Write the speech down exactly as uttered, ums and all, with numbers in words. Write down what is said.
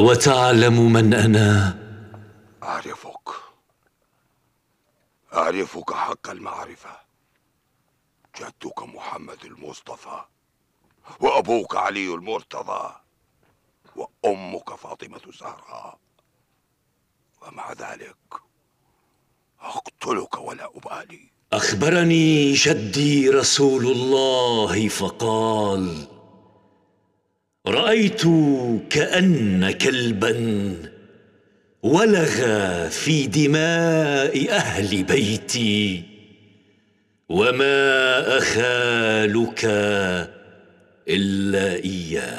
أوتعلم من أنا؟ أعرفك أعرفك حق المعرفة. جدك محمد المصطفى، وأبوك علي المرتضى، وأمك فاطمة الزهراء، ومع ذلك أقتلك ولا أبالي. أخبرني جدي رسول الله فقال: رأيت كأن كلبا ولغ في دماء أهل بيتي، وما أخالك إلا إياه.